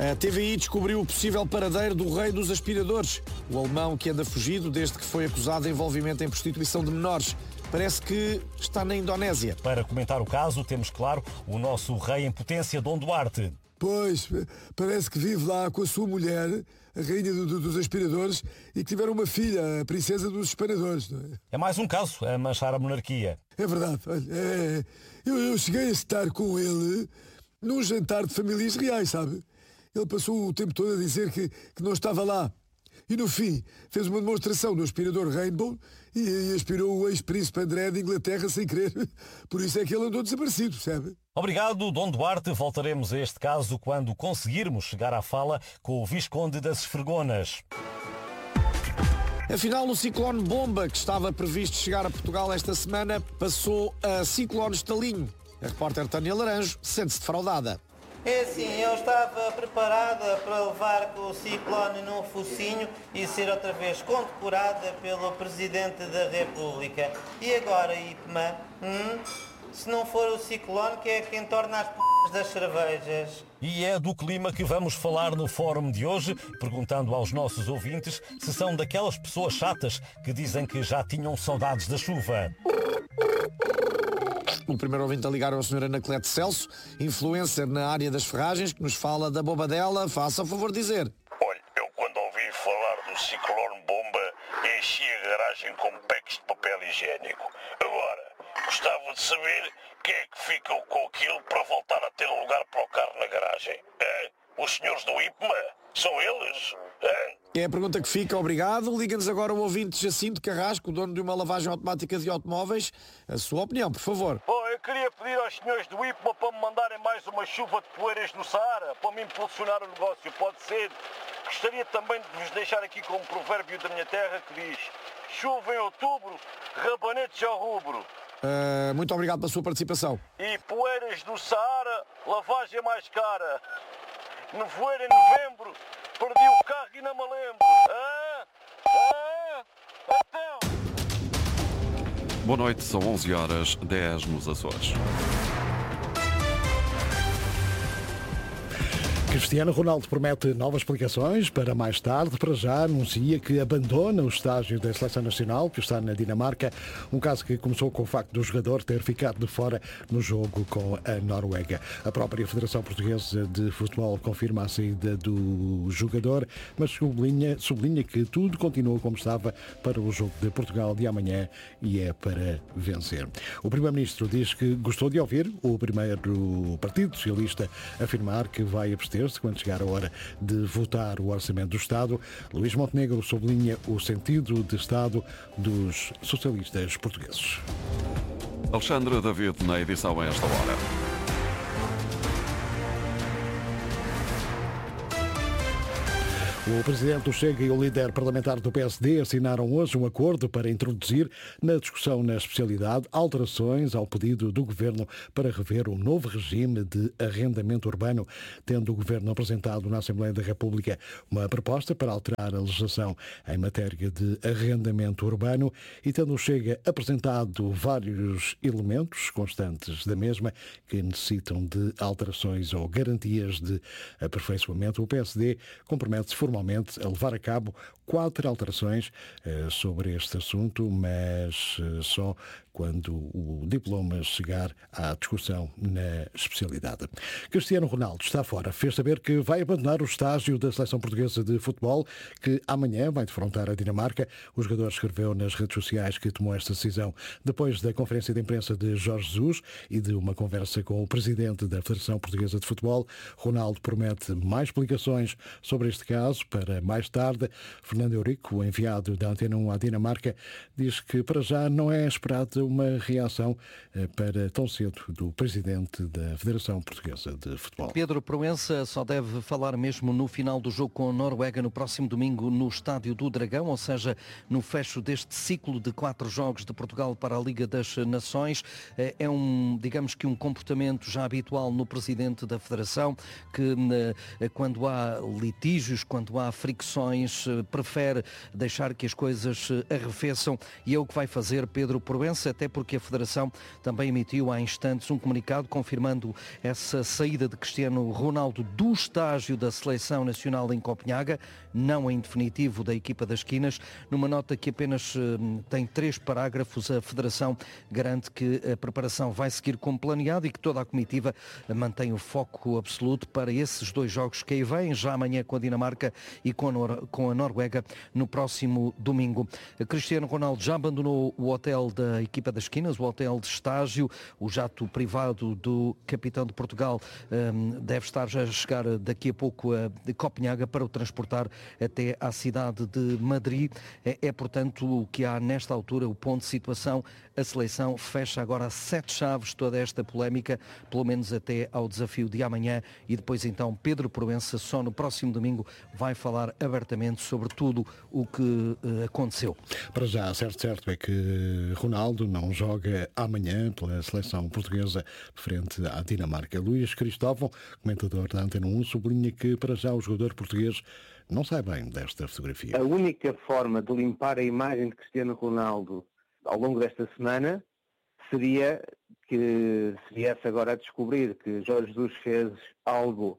A TVI descobriu o possível paradeiro do rei dos aspiradores. O alemão que anda fugido desde que foi acusado de envolvimento em prostituição de menores. Parece que está na Indonésia. Para comentar o caso, temos, claro, o nosso rei em potência, Dom Duarte. Pois, parece que vive lá com a sua mulher, a rainha dos aspiradores, e que tiveram uma filha, a princesa dos aspiradores. Não é? É mais um caso a manchar a monarquia. É verdade. Olha, eu cheguei a estar com ele num jantar de famílias reais, sabe? Ele passou o tempo todo a dizer que não estava lá. E no fim, fez uma demonstração no aspirador Rainbow e aspirou o ex-príncipe André de Inglaterra sem querer. Por isso é que ele andou desaparecido, sabe? Obrigado, Dom Duarte. Voltaremos a este caso quando conseguirmos chegar à fala com o Visconde das Esfregonas. Afinal, o ciclone Bomba, que estava previsto chegar a Portugal esta semana, passou a ciclone Estalinho. A repórter Tânia Laranjo sente-se defraudada. É assim, eu estava preparada para levar com o ciclone num focinho e ser outra vez condecorada pelo Presidente da República. E agora, IPMA, se não for o ciclone, que é quem torna as p*** das cervejas? E é do clima que vamos falar no fórum de hoje, perguntando aos nossos ouvintes se são daquelas pessoas chatas que dizem que já tinham saudades da chuva. O primeiro ouvinte a ligar é a senhora Anaclete Celso, influencer na área das ferragens, que nos fala da bobadela. Faça o favor de dizer. Olha, eu quando ouvi falar do ciclone Bomba, enchi a garagem com packs de papel higiênico. Agora, gostava de saber quem é que ficam com aquilo para voltar a ter um lugar para o carro na garagem. Os senhores do IPMA? São eles? É a pergunta que fica, obrigado. Liga-nos agora o ouvinte Jacinto Carrasco, dono de uma lavagem automática de automóveis. A sua opinião, por favor. Bom, eu queria pedir aos senhores do IPMA para me mandarem mais uma chuva de poeiras no Saara, para me impulsionar o negócio, pode ser. Gostaria também de vos deixar aqui com um provérbio da minha terra que diz: chuva em outubro, rabanetes ao rubro. Muito obrigado pela sua participação. E poeiras do Saara, lavagem mais cara. Nevoeiro em novembro, perdi o carro e não me lembro. Então. Boa noite, são 11h10 nos Açores. Cristiano Ronaldo promete novas explicações para mais tarde. Para já anuncia que abandona o estágio da Seleção Nacional, que está na Dinamarca. Um caso que começou com o facto do jogador ter ficado de fora no jogo com a Noruega. A própria Federação Portuguesa de Futebol confirma a saída do jogador, mas sublinha que tudo continua como estava para o jogo de Portugal de amanhã e é para vencer. O Primeiro-Ministro diz que gostou de ouvir o primeiro Partido Socialista afirmar que vai abster-se quando chegar a hora de votar o Orçamento do Estado. Luís Montenegro sublinha o sentido de Estado dos socialistas portugueses. Alexandre David na edição a esta hora. O presidente do Chega e o líder parlamentar do PSD assinaram hoje um acordo para introduzir na discussão na especialidade alterações ao pedido do Governo para rever o novo regime de arrendamento urbano, tendo o Governo apresentado na Assembleia da República uma proposta para alterar a legislação em matéria de arrendamento urbano e tendo o Chega apresentado vários elementos constantes da mesma que necessitam de alterações ou garantias de aperfeiçoamento, o PSD compromete-se formalmente a levar a cabo 4 alterações sobre este assunto, mas só quando o diploma chegar à discussão na especialidade. Cristiano Ronaldo está fora. Fez saber que vai abandonar o estágio da Seleção Portuguesa de Futebol, que amanhã vai defrontar a Dinamarca. O jogador escreveu nas redes sociais que tomou esta decisão depois da conferência de imprensa de Jorge Jesus e de uma conversa com o presidente da Federação Portuguesa de Futebol. Ronaldo promete mais explicações sobre este caso para mais tarde. Fernando Eurico, o enviado da Antena 1 à Dinamarca, diz que para já não é esperado uma reação para tão cedo do presidente da Federação Portuguesa de Futebol. Pedro Proença só deve falar mesmo no final do jogo com a Noruega no próximo domingo no Estádio do Dragão, ou seja, no fecho deste ciclo de 4 jogos de Portugal para a Liga das Nações. É digamos que um comportamento já habitual no presidente da Federação, que quando há litígios, quando quando há fricções, prefere deixar que as coisas arrefeçam e é o que vai fazer Pedro Proença, até porque a Federação também emitiu há instantes um comunicado confirmando essa saída de Cristiano Ronaldo do estágio da Seleção Nacional em Copenhaga, não em definitivo da equipa das Quinas. Numa nota que apenas tem 3 parágrafos, a Federação garante que a preparação vai seguir como planeado e que toda a comitiva mantém o foco absoluto para esses 2 jogos que aí vêm, já amanhã com a Dinamarca e com a Noruega no próximo domingo. Cristiano Ronaldo já abandonou o hotel da equipa das Quinas, o hotel de estágio. O jato privado do capitão de Portugal deve estar já a chegar daqui a pouco a Copenhaga para o transportar até à cidade de Madrid. Portanto, o que há nesta altura, o ponto de situação. A seleção fecha agora 7 chaves toda esta polémica, pelo menos até ao desafio de amanhã, e depois então Pedro Proença só no próximo domingo vai falar abertamente sobre tudo o que aconteceu. Para já, certo é que Ronaldo não joga amanhã pela seleção portuguesa frente à Dinamarca. Luís Cristóvão, comentador da Antena 1, sublinha que para já o jogador português não sai bem desta fotografia. A única forma de limpar a imagem de Cristiano Ronaldo ao longo desta semana seria que se viesse agora a descobrir que Jorge Jesus fez algo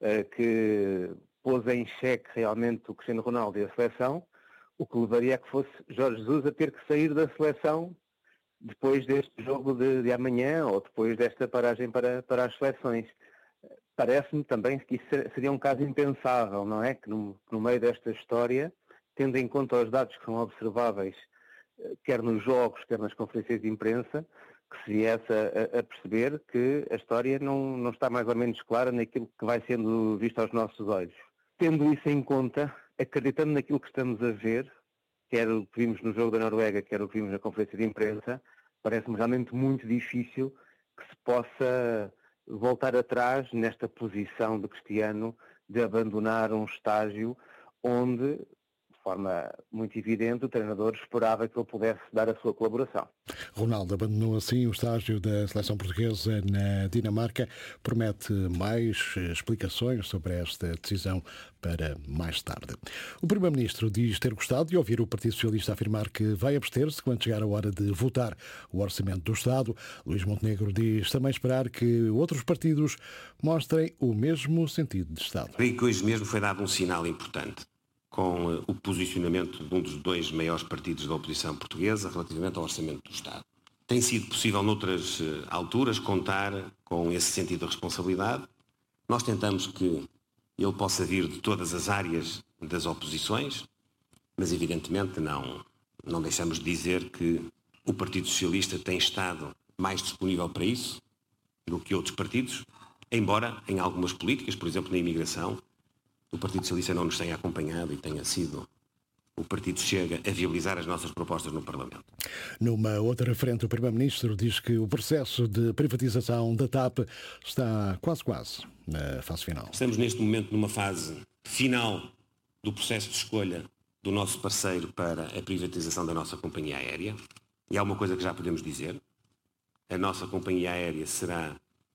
que pôs em xeque realmente o Cristiano Ronaldo e a seleção, o que levaria a que fosse Jorge Jesus a ter que sair da seleção depois deste jogo de amanhã ou depois desta paragem para as seleções. Parece-me também que isso seria um caso impensável, não é? Que no meio desta história, tendo em conta os dados que são observáveis, quer nos jogos, quer nas conferências de imprensa, que se viesse a perceber que a história não está mais ou menos clara naquilo que vai sendo visto aos nossos olhos. Tendo isso em conta, acreditando naquilo que estamos a ver, quer o que vimos no jogo da Noruega, quer o que vimos na conferência de imprensa, parece-me realmente muito difícil que se possa voltar atrás nesta posição de Cristiano de abandonar um estágio onde, de forma muito evidente, o treinador esperava que ele pudesse dar a sua colaboração. Ronaldo abandonou assim o estágio da seleção portuguesa na Dinamarca. Promete mais explicações sobre esta decisão para mais tarde. O Primeiro-Ministro diz ter gostado de ouvir o Partido Socialista afirmar que vai abster-se quando chegar a hora de votar o Orçamento do Estado. Luís Montenegro diz também esperar que outros partidos mostrem o mesmo sentido de Estado. Creio que hoje mesmo foi dado um sinal importante com o posicionamento de um dos 2 maiores partidos da oposição portuguesa relativamente ao Orçamento do Estado. Tem sido possível noutras alturas contar com esse sentido de responsabilidade. Nós tentamos que ele possa vir de todas as áreas das oposições, mas evidentemente não deixamos de dizer que o Partido Socialista tem estado mais disponível para isso do que outros partidos, embora em algumas políticas, por exemplo na imigração, o Partido Socialista não nos tenha acompanhado e tenha sido o Partido Chega a viabilizar as nossas propostas no Parlamento. Numa outra frente, o Primeiro-Ministro diz que o processo de privatização da TAP está quase na fase final. Estamos neste momento numa fase final do processo de escolha do nosso parceiro para a privatização da nossa companhia aérea. E há uma coisa que já podemos dizer. A nossa companhia aérea será,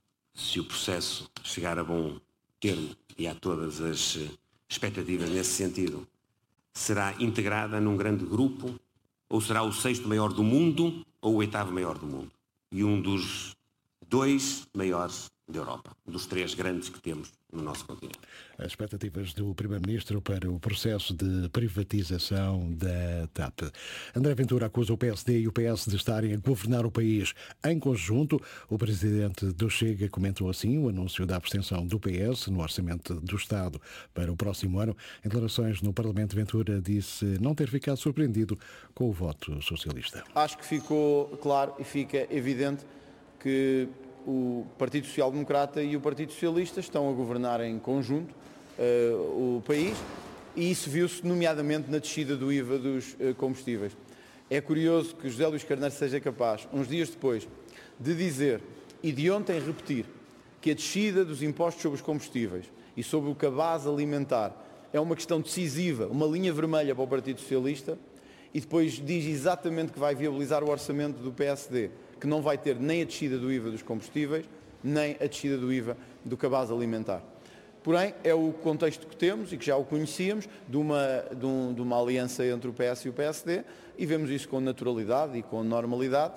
se o processo chegar a bom termo e há todas as expectativas nesse sentido, será integrada num grande grupo, ou será o 6º maior do mundo ou o 8º maior do mundo. E um dos 2 maiores da Europa, dos 3 grandes que temos no nosso continente. As expectativas do Primeiro-Ministro para o processo de privatização da TAP. André Ventura acusa o PSD e o PS de estarem a governar o país em conjunto. O presidente do Chega comentou assim o anúncio da abstenção do PS no Orçamento do Estado para o próximo ano. Em declarações no Parlamento, Ventura disse não ter ficado surpreendido com o voto socialista. Acho que ficou claro e fica evidente que o Partido Social Democrata e o Partido Socialista estão a governar em conjunto o país e isso viu-se nomeadamente na descida do IVA dos combustíveis. É curioso que José Luís Carneiro seja capaz, uns dias depois, de dizer e de ontem repetir que a descida dos impostos sobre os combustíveis e sobre o cabaz alimentar é uma questão decisiva, uma linha vermelha para o Partido Socialista, e depois diz exatamente que vai viabilizar o orçamento do PSD, que não vai ter nem a descida do IVA dos combustíveis, nem a descida do IVA do cabaz alimentar. Porém, é o contexto que temos e que já o conhecíamos de uma aliança entre o PS e o PSD e vemos isso com naturalidade e com normalidade.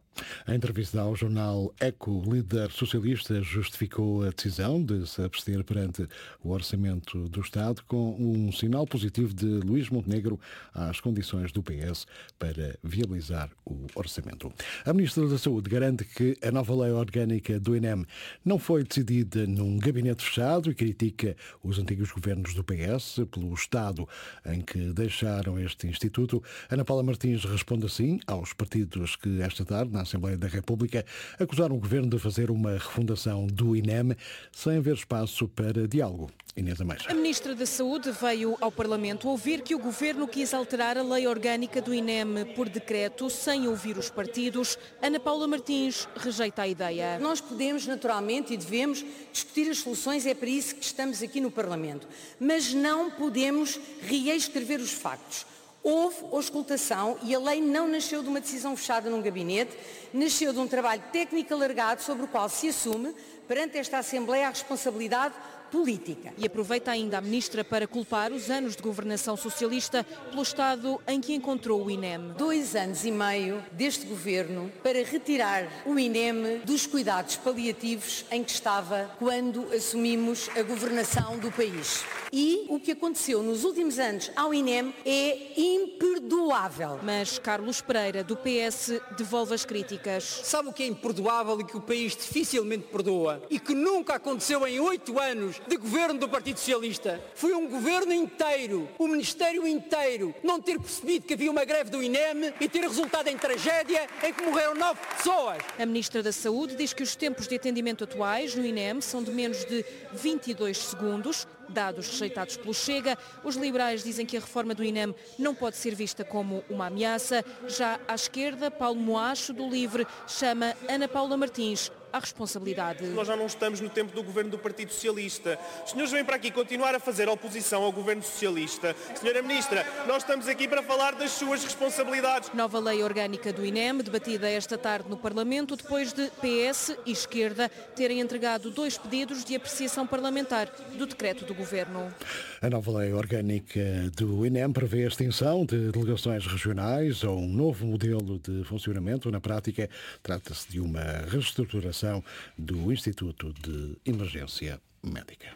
Em entrevista ao jornal Eco, o líder socialista justificou a decisão de se abster perante o orçamento do Estado com um sinal positivo de Luís Montenegro às condições do PS para viabilizar o orçamento. A Ministra da Saúde garante que a nova lei orgânica do INEM não foi decidida num gabinete fechado e critica os antigos governos do PS pelo estado em que deixaram este instituto. Ana Paula Martins responde assim aos partidos que esta tarde, na Assembleia da República, acusaram o Governo de fazer uma refundação do INEM sem haver espaço para diálogo. Inês Ameixa. A Ministra da Saúde veio ao Parlamento ouvir que o Governo quis alterar a lei orgânica do INEM por decreto, sem ouvir os partidos. Ana Paula Martins rejeita a ideia. Nós podemos, naturalmente, e devemos discutir as soluções, é para isso que estamos aqui no Parlamento. Mas não podemos reescrever os factos. Houve auscultação e a lei não nasceu de uma decisão fechada num gabinete, nasceu de um trabalho técnico alargado sobre o qual se assume, perante esta Assembleia, a responsabilidade política. E aproveita ainda a Ministra para culpar os anos de governação socialista pelo estado em que encontrou o INEM. 2 anos e meio deste Governo para retirar o INEM dos cuidados paliativos em que estava quando assumimos a governação do país. E o que aconteceu nos últimos anos ao INEM é imperdoável. Mas Carlos Pereira, do PS, devolve as críticas. Sabe o que é imperdoável e que o país dificilmente perdoa? E que nunca aconteceu em 8 anos de governo do Partido Socialista? Foi um governo inteiro, o Ministério inteiro, não ter percebido que havia uma greve do INEM e ter resultado em tragédia em que morreram 9 pessoas. A Ministra da Saúde diz que os tempos de atendimento atuais no INEM são de menos de 22 segundos, dados rejeitados pelo Chega. Os liberais dizem que a reforma do INEM não pode ser vista como uma ameaça. Já à esquerda, Paulo Moacho, do LIVRE, chama Ana Paula Martins à responsabilidade. Nós já não estamos no tempo do governo do Partido Socialista. Os senhores vêm para aqui continuar a fazer oposição ao governo socialista. Senhora Ministra, nós estamos aqui para falar das suas responsabilidades. Nova lei orgânica do INEM, debatida esta tarde no Parlamento, depois de PS e esquerda terem entregado 2 pedidos de apreciação parlamentar do decreto do governo. A nova lei orgânica do INEM prevê a extinção de delegações regionais ou um novo modelo de funcionamento. Na prática, trata-se de uma reestruturação do Instituto de Emergência Médica.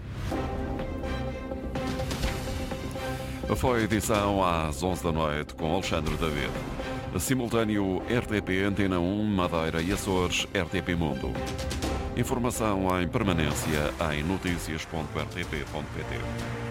Foi a edição às 11 da noite com Alexandre David. Simultâneo RTP Antena 1, Madeira e Açores, RTP Mundo. Informação em permanência em noticias.rtp.pt.